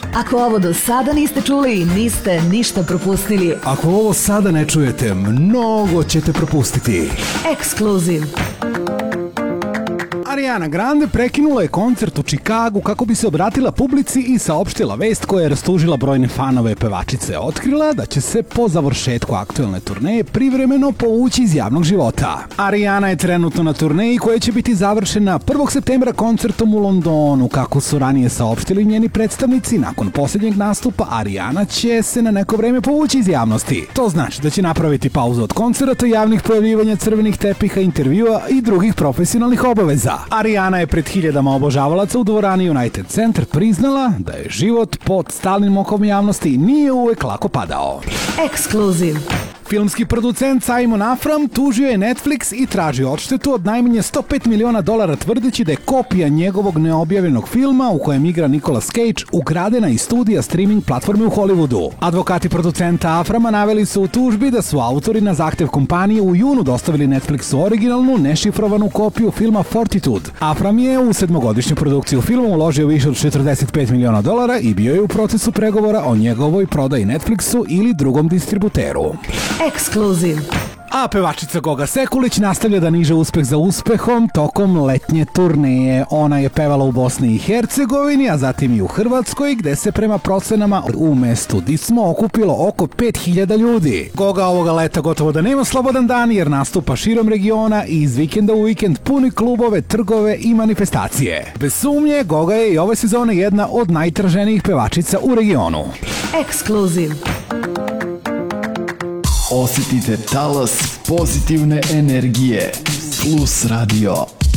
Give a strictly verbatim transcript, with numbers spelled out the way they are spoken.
Ako ovo do sada niste čuli, niste ništa propustili. Ako ovo sada ne čujete, mnogo ćete propustiti. Ekskluziv. Ariana Grande prekinula je koncert u Čikagu kako bi se obratila publici i saopštila vest koja je rastužila brojne fanove pevačice. Otkrila da će se po završetku aktuelne turneje privremeno povući iz javnog života. Ariana je trenutno na turneji koja će biti završena prvog septembra koncertom u Londonu. Kako su ranije saopštili njeni predstavnici, nakon posljednjeg nastupa Ariana će se na neko vreme povući iz javnosti. To znači da će napraviti pauzu od koncerata, javnih pojavljivanja, crvenih tepiha, intervjua i drugih profesionalnih obaveza. Ariana je pred hiljadama obožavalaca u dvorani United Center priznala da je život pod stalnim okom javnosti nije uvek lako padao. Ekskluziv. Filmski producent Simon Afram tužio je Netflix i tražio odštetu od najmanje sto pet miliona dolara tvrdeći da je kopija njegovog neobjavljenog filma u kojem igra Nicolas Cage ukradena iz studija streaming platforme u Hollywoodu. Advokati producenta Aframa naveli su u tužbi da su autori na zahtev kompanije u junu dostavili Netflixu originalnu, nešifrovanu kopiju filma Fortitude. Afram je u sedmogodišnju produkciju filma uložio više od četrdeset pet miliona dolara i bio je u procesu pregovora o njegovoj prodaji Netflixu ili drugom distributeru. Ekskluziv. A pevačica Goga Sekulić nastavlja da niže uspeh za uspehom tokom letnje turneje. Ona je pevala u Bosni i Hercegovini, a zatim i u Hrvatskoj, gde se prema procenama u mestu Dismo okupilo oko pet hiljada ljudi. Goga ovoga leta gotovo da nema slobodan dan jer nastupa širom regiona i iz vikenda u vikend puni klubove, trgove i manifestacije. Bez sumnje, Goga je i ove sezone jedna od najtraženijih pevačica u regionu. Ekskluziv. Osjetite talas pozitivne energije. Plus Radio.